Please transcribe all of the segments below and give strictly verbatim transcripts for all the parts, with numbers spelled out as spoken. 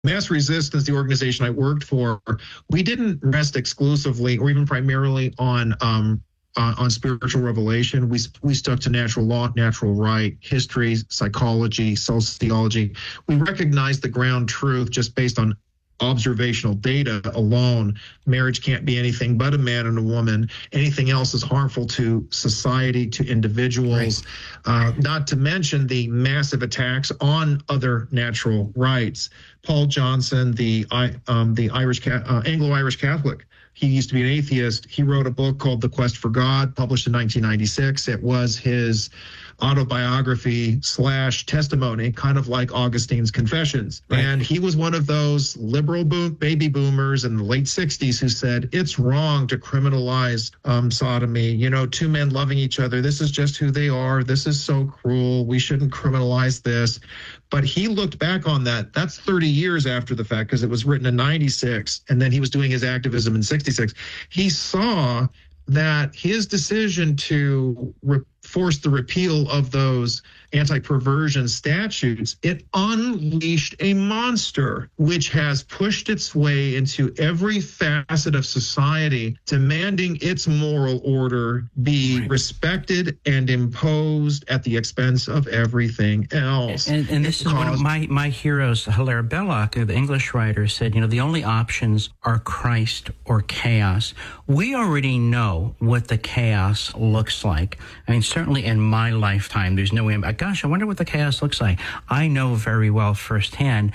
Mass Resistance, the organization I worked for, we didn't rest exclusively or even primarily on um, uh, on spiritual revelation. We we stuck to natural law, natural right, history, psychology, sociology. We recognized the ground truth just based on observational data alone. Marriage can't be anything but a man and a woman. Anything else is harmful to society, to individuals, right. uh, not to mention the massive attacks on other natural rights. Paul Johnson, the um, the Irish uh, Anglo-Irish Catholic, he used to be an atheist. He wrote a book called The Quest for God, published in nineteen ninety-six. It was his autobiography slash testimony, kind of like Augustine's Confessions. Right. And he was one of those liberal boom, baby boomers in the late sixties who said, it's wrong to criminalize um, sodomy. You know, two men loving each other. This is just who they are. This is so cruel. We shouldn't criminalize this. But he looked back on that. That's thirty years after the fact, because it was written in ninety-six, and then he was doing his activism in sixty-six. He saw that his decision to re- force the repeal of those anti-perversion statutes, it unleashed a monster which has pushed its way into every facet of society, demanding its moral order be right. respected and imposed at the expense of everything else. And, and this is one of my, my heroes, Hilaire Belloc, the English writer, said, you know, the only options are Christ or chaos. We already know what the chaos looks like. I mean, certainly in my lifetime, there's no way, gosh, I wonder what the chaos looks like. I know very well firsthand.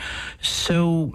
So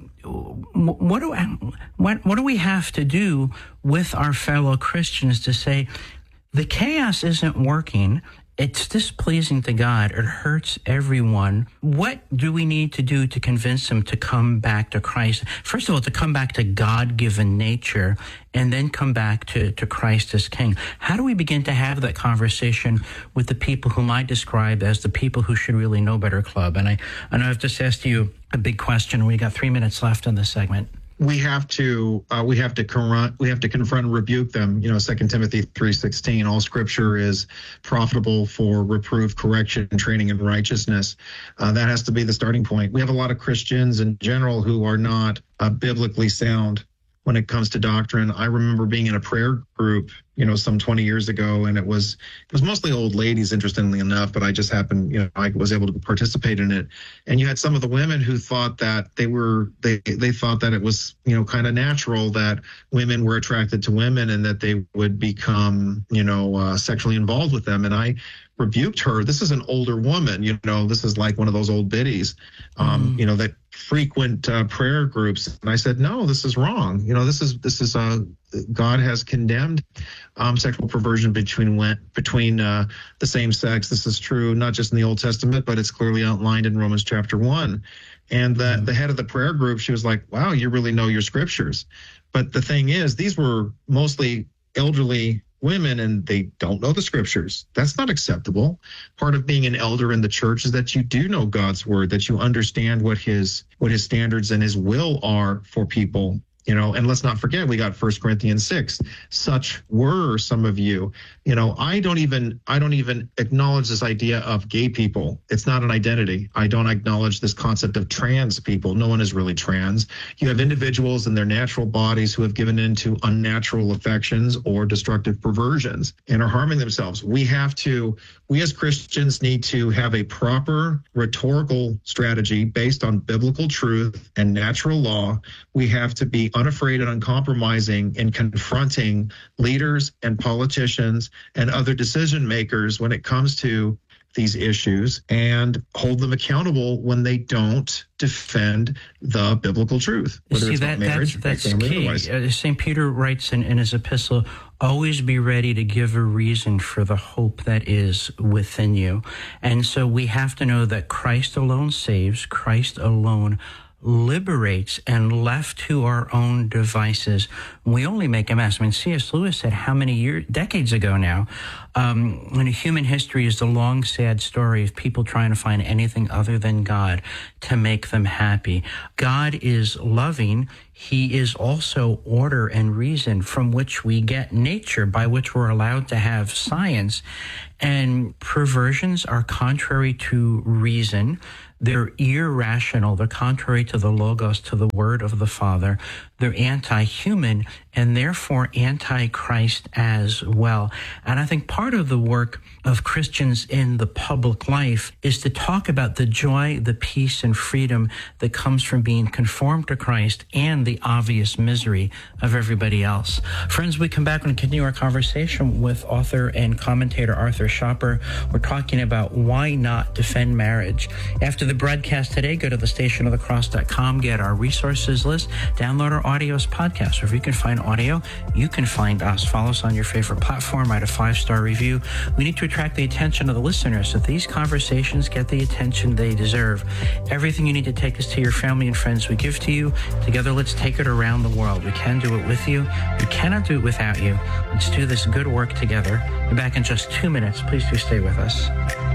what do, what, what do we have to do with our fellow Christians to say, the chaos isn't working, it's displeasing to God, it hurts everyone. What do we need to do to convince them to come back to Christ? First of all, to come back to God-given nature, and then come back to, to Christ as King. How do we begin to have that conversation with the people whom I describe as the people who should really know better club? And I, and I've just asked you a big question. We got three minutes left in this segment. We have to uh, we have to confront we have to confront and rebuke them. You know, Second Timothy three sixteen. All Scripture is profitable for reproof, correction, and training in righteousness. Uh, that has to be the starting point. We have a lot of Christians in general who are not uh, biblically sound when it comes to doctrine. I remember being in a prayer group, you know, some twenty years ago, and it was it was mostly old ladies, interestingly enough, but I just happened, you know, I was able to participate in it. And you had some of the women who thought that they were, they they thought that it was, you know, kind of natural that women were attracted to women and that they would become, you know, uh, sexually involved with them. And I rebuked her. This is an older woman, you know, this is like one of those old biddies, um, mm. you know, that frequent uh, prayer groups. And I said, no, this is wrong. You know, this is, this is, uh, God has condemned um, sexual perversion between between uh, the same sex. This is true not just in the Old Testament, but it's clearly outlined in Romans chapter one. And the, mm-hmm. the head of the prayer group, she was like, wow, you really know your scriptures. But the thing is, these were mostly elderly women and they don't know the scriptures. That's not acceptable. Part of being an elder in the church is that you do know God's word, that you understand what his what his standards and his will are for people. You know, and let's not forget, we got First Corinthians six. Such were some of you. You know, I don't even I don't even acknowledge this idea of gay people. It's not an identity. I don't acknowledge this concept of trans people. No one is really trans. You have individuals in their natural bodies who have given into unnatural affections or destructive perversions and are harming themselves. We have to, we as Christians need to have a proper rhetorical strategy based on biblical truth and natural law. We have to be unafraid and uncompromising in confronting leaders and politicians and other decision makers when it comes to these issues and hold them accountable when they don't defend the biblical truth, whether See, it's that, about marriage, that's, that's family, key. otherwise. Uh, Saint Peter writes in, in his epistle, always be ready to give a reason for the hope that is within you. And so we have to know that Christ alone saves, Christ alone liberates, and left to our own devices, we only make a mess. I mean, C S Lewis said how many years, decades ago now, um, when human history is the long, sad story of people trying to find anything other than God to make them happy. God is loving. He is also order and reason from which we get nature, by which we're allowed to have science. And perversions are contrary to reason. They're irrational. They're contrary to the Logos, to the Word of the Father. They're anti-human and therefore anti-Christ as well. And I think part of the work of Christians in the public life is to talk about the joy, the peace, and freedom that comes from being conformed to Christ and the obvious misery of everybody else. Friends, we come back and continue our conversation with author and commentator Arthur Schapper. We're talking about why not defend marriage. After the broadcast today, go to the station of the cross dot com, get our resources list, download our audios podcast. Wherever you can find audio, you can find us. Follow us on your favorite platform, write a five-star review. We need to attract the attention of the listeners so these conversations get the attention they deserve. Everything you need to take us to your family and friends we give to you. Together, let's take it around the world. We can do it with you. We cannot do it without you. Let's do this good work together. We're back in just two minutes. Please do stay with us.